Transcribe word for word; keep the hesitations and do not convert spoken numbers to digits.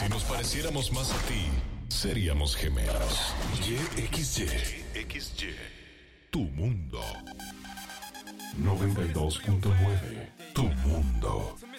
nos pareciéramos más a ti, seríamos gemelos. Y X Y. X Y. Tu mundo. noventa y dos punto nueve. Tu mundo.